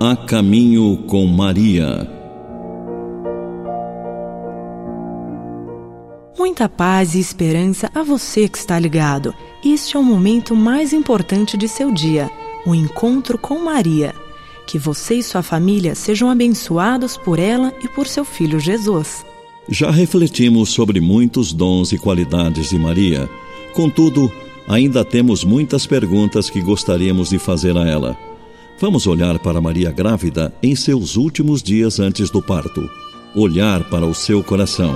A Caminho com Maria. Muita paz e esperança a você que está ligado. Este é o momento mais importante de seu dia, o encontro com Maria. Que você e sua família sejam abençoados por ela e por seu filho Jesus. Já refletimos sobre muitos dons e qualidades de Maria. Contudo, ainda temos muitas perguntas que gostaríamos de fazer a ela. Vamos olhar para Maria grávida em seus últimos dias antes do parto. Olhar para o seu coração.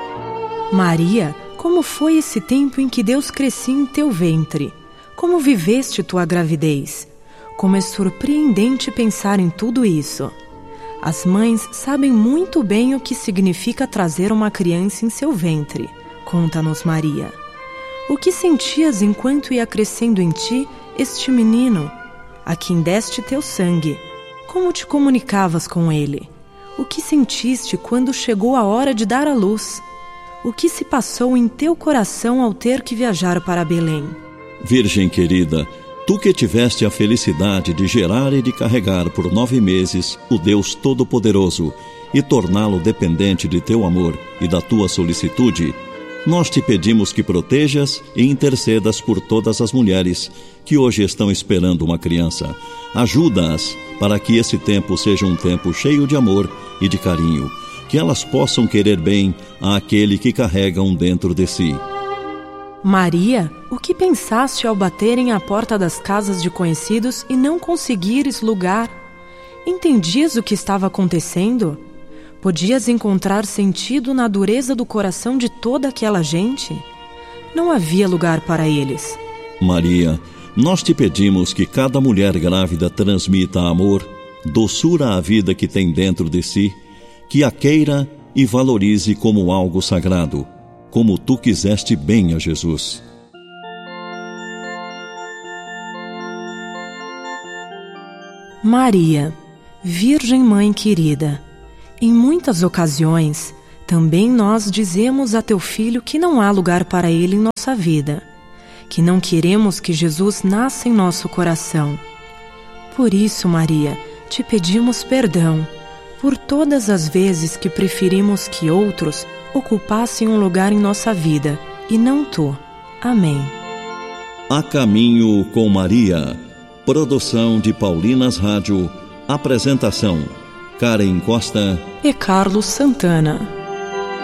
Maria, como foi esse tempo em que Deus crescia em teu ventre? Como viveste tua gravidez? Como é surpreendente pensar em tudo isso. As mães sabem muito bem o que significa trazer uma criança em seu ventre. Conta-nos, Maria. O que sentias enquanto ia crescendo em ti este menino, a quem deste teu sangue? Como te comunicavas com ele? O que sentiste quando chegou a hora de dar à luz? O que se passou em teu coração ao ter que viajar para Belém? Virgem querida, tu que tiveste a felicidade de gerar e de carregar por 9 meses o Deus Todo-Poderoso e torná-lo dependente de teu amor e da tua solicitude, nós te pedimos que protejas e intercedas por todas as mulheres que hoje estão esperando uma criança. Ajuda-as para que esse tempo seja um tempo cheio de amor e de carinho, que elas possam querer bem àquele que carregam dentro de si. Maria, o que pensaste ao baterem à porta das casas de conhecidos e não conseguires lugar? Entendias o que estava acontecendo? Podias encontrar sentido na dureza do coração de toda aquela gente? Não havia lugar para eles. Maria, nós te pedimos que cada mulher grávida transmita amor, doçura à vida que tem dentro de si, que a queira e valorize como algo sagrado, como tu quiseste bem a Jesus. Maria, Virgem Mãe querida, em muitas ocasiões, também nós dizemos a teu filho que não há lugar para ele em nossa vida, que não queremos que Jesus nasça em nosso coração. Por isso, Maria, te pedimos perdão por todas as vezes que preferimos que outros ocupassem um lugar em nossa vida, e não tu. Amém. A Caminho com Maria. Produção de Paulinas Rádio. Apresentação: Karen Costa e Carlos Santana.